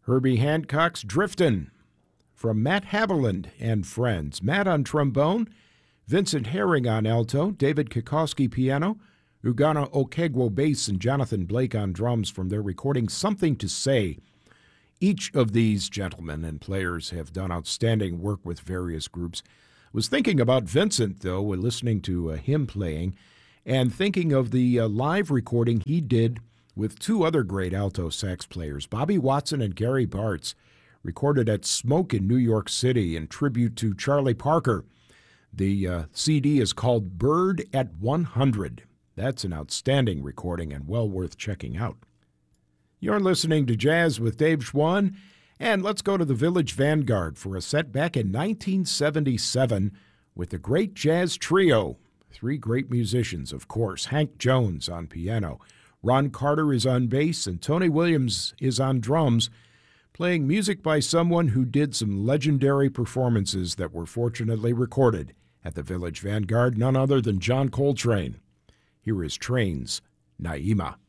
Herbie Hancock's Driftin'. From Matt Haviland and Friends. Matt on trombone, Vincent Herring on alto, David Kikowski piano, Ugana Okegwo bass, and Jonathan Blake on drums from their recording Something to Say. Each of these gentlemen and players have done outstanding work with various groups. Was thinking about Vincent, though, when listening to him playing, and thinking of the live recording he did with two other great alto sax players, Bobby Watson and Gary Bartz, recorded at Smoke in New York City in tribute to Charlie Parker. The CD is called Bird at 100. That's an outstanding recording and well worth checking out. You're listening to Jazz with Dave Schwann, and let's go to the Village Vanguard for a set back in 1977 with the Great Jazz Trio. Three great musicians, of course. Hank Jones on piano, Ron Carter is on bass, and Tony Williams is on drums, playing music by someone who did some legendary performances that were fortunately recorded at the Village Vanguard, none other than John Coltrane. Here is Train's Naima.